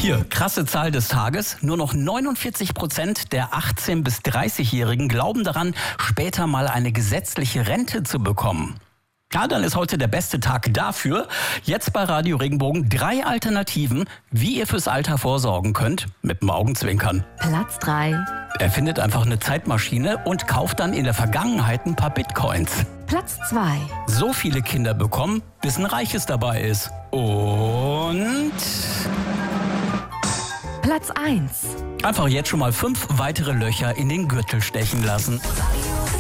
Hier, krasse Zahl des Tages. Nur noch 49% der 18- bis 30-Jährigen glauben daran, später mal eine gesetzliche Rente zu bekommen. Ja, dann ist heute der beste Tag dafür. Jetzt bei Radio Regenbogen 3 Alternativen, wie ihr fürs Alter vorsorgen könnt, mit dem Augenzwinkern. Platz 3. Erfindet einfach eine Zeitmaschine und kauft dann in der Vergangenheit ein paar Bitcoins. Platz 2. So viele Kinder bekommen, bis ein Reiches dabei ist. Und Platz 1. einfach jetzt schon mal 5 weitere Löcher in den Gürtel stechen lassen.